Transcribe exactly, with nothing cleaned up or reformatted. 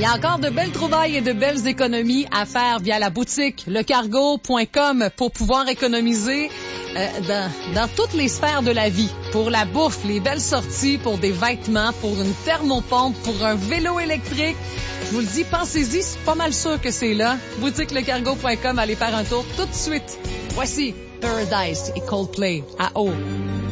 y a encore de belles trouvailles et de belles économies à faire via la boutique lecargo point com pour pouvoir économiser euh, dans, dans toutes les sphères de la vie. Pour la bouffe, les belles sorties, pour des vêtements, pour une thermopompe, pour un vélo électrique. Je vous le dis, pensez-y, c'est pas mal sûr que c'est là. boutique lecargo point com, allez faire un tour tout de suite. Voici Paradise et Coldplay à eau.